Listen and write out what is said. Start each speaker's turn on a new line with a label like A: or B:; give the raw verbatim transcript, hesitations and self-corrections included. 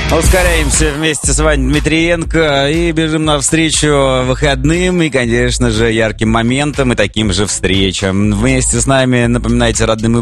A: Ускоряемся вместе с Ваней Дмитриенко и бежим навстречу выходным и, конечно же, ярким моментам и таким же встречам. Вместе с нами, напоминайте родным и